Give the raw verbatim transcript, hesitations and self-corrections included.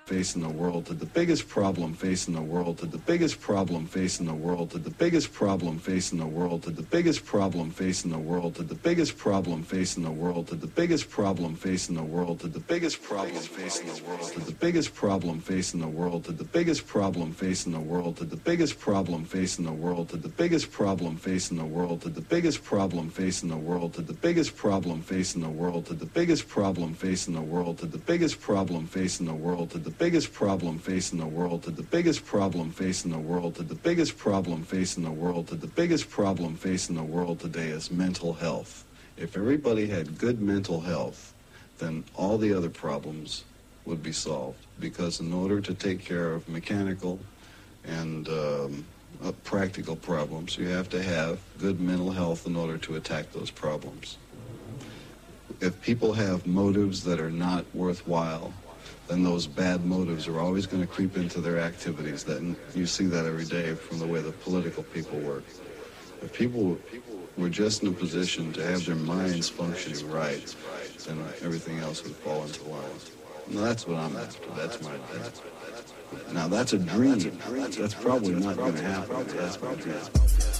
facing the world, to the biggest problem facing the world, to the biggest problem facing the world, to the biggest problem facing the world, to the biggest problem facing the world, to the biggest problem facing the world, to the biggest problem facing the world, to the biggest problem facing the world, to the biggest problem facing the world, to the biggest problem facing the world, to the biggest problem facing the world, to the biggest problem facing the world, to the biggest problem facing the world, to the biggest problem facing the world, to the biggest problem facing the world, to the biggest problem facing the world, to the biggest problem facing the world, to the biggest problem facing the world, to the biggest problem facing the world, to the biggest problem facing the world today is mental health. If everybody had good mental health, then all the other problems would be solved. Because in order to take care of mechanical and um, uh, practical problems, you have to have good mental health in order to attack those problems. If people have motives that are not worthwhile, then those bad motives are always going to creep into their activities. That, and you see that every day from the way the political people work. If people were just in a position to have their minds functioning right, then everything else would fall into line. Now, that's what I'm after. That's my dream. Now, that's a dream. That's probably not going to happen. That's my dream.